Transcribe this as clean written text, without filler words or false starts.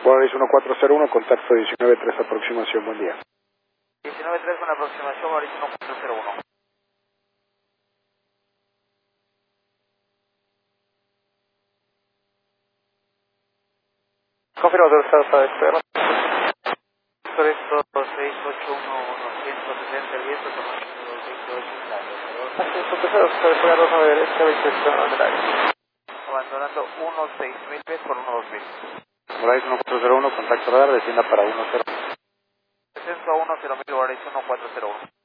Volaris 1401, contacto 19-3, aproximación, buen día. 19-3 con aproximación, Volaris 1401. Confirmador, estado para despegar. Correcto, 681-170, el viento con 8228 grados. Así es, empezado a despegar 29 derecha, 28 del área. Abandonando 16000 pies por 12000. Volaris 1401, contacto radar, descienda para 10. Descenso a 10000, Volaris 1401.